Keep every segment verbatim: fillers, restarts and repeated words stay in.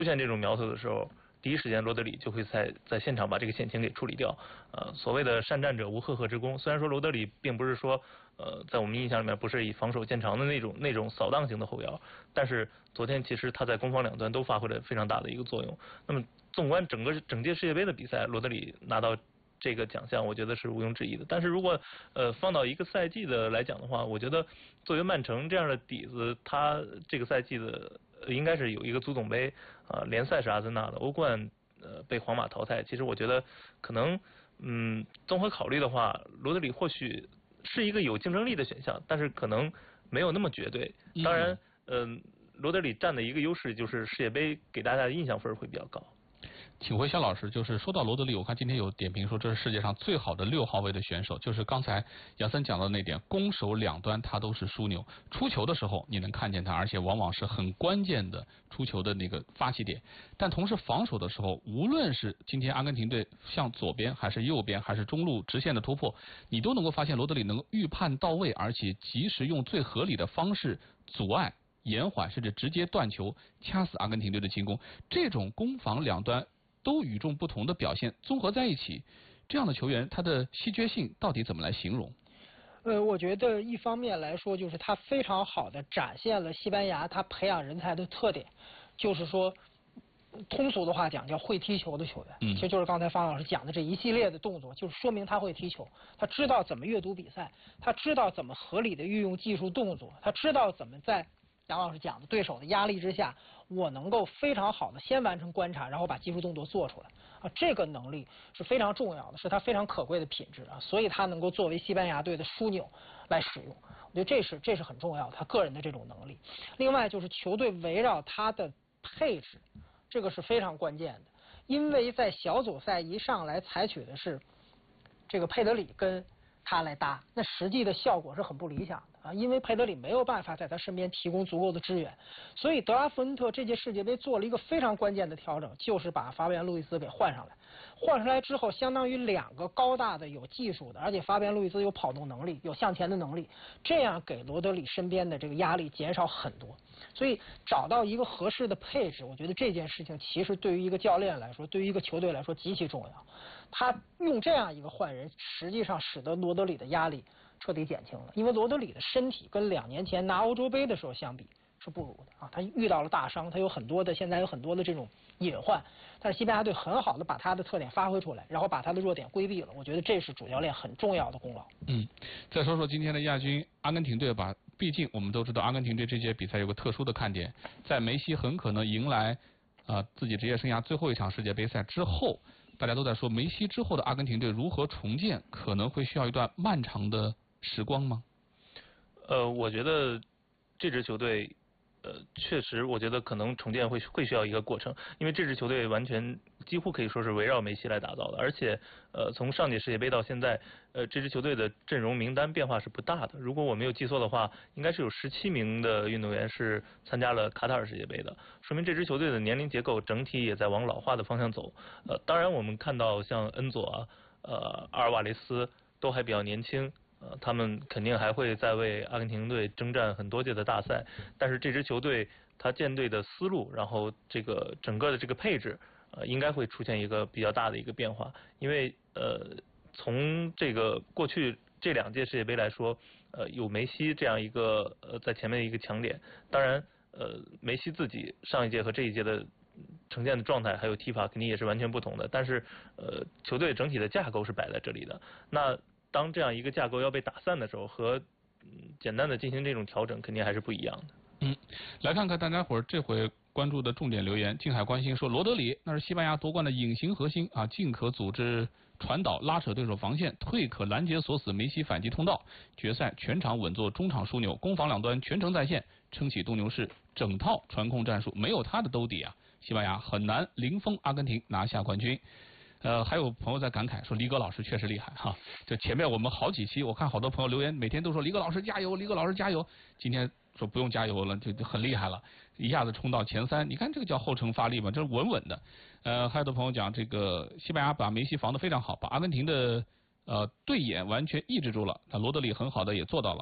出现这种苗头的时候，第一时间罗德里就会在在现场把这个险情给处理掉。呃，所谓的善战者无赫赫之功，虽然说罗德里并不是说呃在我们印象里面不是以防守见长的那种那种扫荡型的后腰，但是昨天其实他在攻防两端都发挥了非常大的一个作用。那么纵观整个整届世界杯的比赛，罗德里拿到这个奖项，我觉得是毋庸置疑的。但是如果呃放到一个赛季的来讲的话，我觉得作为曼城这样的底子，他这个赛季的应该是有一个足总杯啊、呃，联赛是阿森纳的，欧冠呃被皇马淘汰。其实我觉得可能嗯综合考虑的话，罗德里或许是一个有竞争力的选项，但是可能没有那么绝对。当然，嗯、呃，罗德里占的一个优势就是世界杯给大家的印象分会比较高。 请回肖老师，就是说到罗德里，我看今天有点评说这是世界上最好的六号位的选手，就是刚才杨森讲到的那点，攻守两端他都是枢纽，出球的时候你能看见他，而且往往是很关键的出球的那个发起点，但同时防守的时候，无论是今天阿根廷队向左边还是右边还是中路直线的突破，你都能够发现罗德里能够预判到位，而且及时用最合理的方式阻碍延缓甚至直接断球，掐死阿根廷队的进攻。这种攻防两端都与众不同的表现综合在一起，这样的球员他的稀缺性到底怎么来形容？ 呃，我觉得一方面来说，就是他非常好的展现了西班牙他培养人才的特点，就是说通俗的话讲叫会踢球的球员。嗯，其实就是刚才方老师讲的这一系列的动作，就是说明他会踢球，他知道怎么阅读比赛，他知道怎么合理的运用技术动作，他知道怎么在杨老师讲的对手的压力之下，我能够非常好的先完成观察，然后把技术动作做出来啊，这个能力是非常重要的，是他非常可贵的品质啊，所以他能够作为西班牙队的枢纽来使用，我觉得这是这是很重要的，他个人的这种能力。另外就是球队围绕他的配置，这个是非常关键的，因为在小组赛一上来采取的是这个佩德里跟他来搭，那实际的效果是很不理想的啊，因为佩德里没有办法在他身边提供足够的支援，所以德拉福恩特这届世界杯做了一个非常关键的调整，就是把法比安路易斯给换上来，换上来之后，相当于两个高大的有技术的，而且法比安路易斯有跑动能力，有向前的能力，这样给罗德里身边的这个压力减少很多，所以找到一个合适的配置，我觉得这件事情其实对于一个教练来说，对于一个球队来说极其重要，他用这样一个换人，实际上使得罗德里的压力彻底减轻了，因为罗德里的身体跟两年前拿欧洲杯的时候相比是不如的啊，他遇到了大伤，他有很多的现在有很多的这种隐患，但是西班牙队很好的把他的特点发挥出来，然后把他的弱点规避了，我觉得这是主教练很重要的功劳。 嗯，再说说今天的亚军阿根廷队吧，毕竟我们都知道阿根廷队这届比赛有个特殊的看点，在梅西很可能迎来呃自己职业生涯最后一场世界杯赛之后，大家都在说梅西之后的阿根廷队如何重建，可能会需要一段漫长的时光吗？ 呃，我觉得这支球队，呃，确实，我觉得可能重建会会需要一个过程，因为这支球队完全几乎可以说是围绕梅西来打造的，而且，呃，从上届世界杯到现在，呃，这支球队的阵容名单变化是不大的。如果我没有记错的话，应该是有十七名的运动员是参加了卡塔尔世界杯的，说明这支球队的年龄结构整体也在往老化的方向走。呃，当然我们看到像恩佐啊，呃，阿尔瓦雷斯都还比较年轻。呃，他们肯定还会再为阿根廷队征战很多届的大赛，但是这支球队他建队的思路，然后这个整个的这个配置，呃，应该会出现一个比较大的一个变化，因为呃，从这个过去这两届世界杯来说，呃，有梅西这样一个呃在前面的一个强点，当然，呃，梅西自己上一届和这一届的呈现的状态还有踢法肯定也是完全不同的，但是呃，球队整体的架构是摆在这里的，那。当这样一个架构要被打散的时候，和嗯简单的进行这种调整，肯定还是不一样的。 嗯，来看看大家伙儿这回关注的重点留言。静海关心说，罗德里那是西班牙夺冠的隐形核心啊，进可组织传导拉扯对手防线，退可拦截锁死梅西反击通道。决赛全场稳坐中场枢纽，攻防两端全程在线，撑起斗牛士整套传控战术，没有他的兜底啊，西班牙很难零封阿根廷拿下冠军。呃，还有朋友在感慨说，李戈老师确实厉害哈。就前面我们好几期，我看好多朋友留言，每天都说李戈老师加油，李戈老师加油。今天说不用加油了，就就很厉害了，一下子冲到前三。你看这个叫后程发力嘛，这是稳稳的。呃，还有的朋友讲，这个西班牙把梅西防得非常好，把阿根廷的呃对眼完全抑制住了。那罗德里很好的也做到了。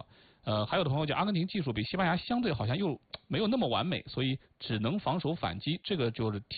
呃，还有的朋友讲阿根廷技术比西班牙相对好像又没有那么完美，所以只能防守反击，这个就是体